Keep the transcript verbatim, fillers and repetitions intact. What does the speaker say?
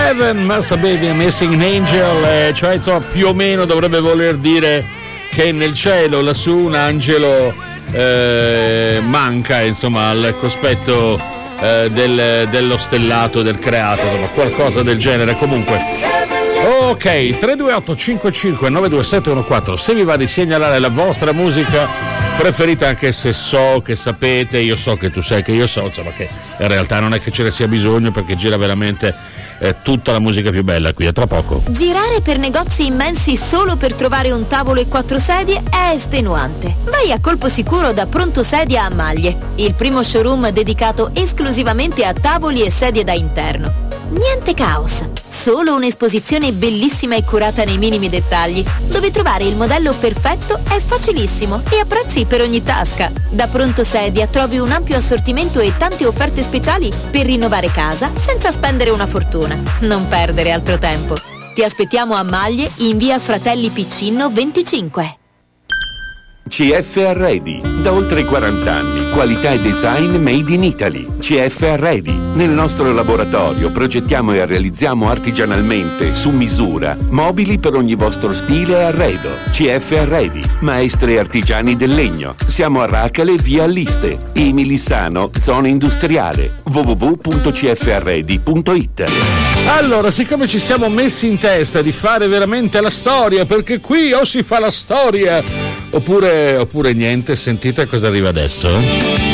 Heaven, Massa Baby, Missing Angel, eh, cioè insomma più o meno dovrebbe voler dire che nel cielo lassù un angelo eh, manca, insomma, al cospetto eh, del, dello stellato del creato, insomma, qualcosa del genere. Comunque, ok, tre due otto cinque cinque nove due sette uno quattro, se vi va di segnalare la vostra musica preferita, anche se so che sapete, io so che tu sai che io so, insomma, che in realtà non è che ce ne sia bisogno, perché gira veramente eh, tutta la musica più bella qui, è tra poco. Girare per negozi immensi solo per trovare un tavolo e quattro sedie è estenuante. Vai a colpo sicuro da Pronto Sedia a Maglie, il primo showroom dedicato esclusivamente a tavoli e sedie da interno. Niente caos, solo un'esposizione bellissima e curata nei minimi dettagli, dove trovare il modello perfetto è facilissimo e a prezzi per ogni tasca. Da Pronto Sedia trovi un ampio assortimento e tante offerte speciali per rinnovare casa senza spendere una fortuna. Non perdere altro tempo. Ti aspettiamo a Maglie in via Fratelli Piccinno venticinque. C F Arredi, da oltre quaranta anni, qualità e design made in Italy. C F Arredi, nel nostro laboratorio progettiamo e realizziamo artigianalmente, su misura, mobili per ogni vostro stile e arredo. C F Arredi, maestri artigiani del legno. Siamo a Racale, via Liste, Emilissano, zona industriale. w w w punto c f arredi punto i t. Allora, siccome ci siamo messi in testa di fare veramente la storia, perché qui o si fa la storia oppure, oppure niente, sentite cosa arriva adesso.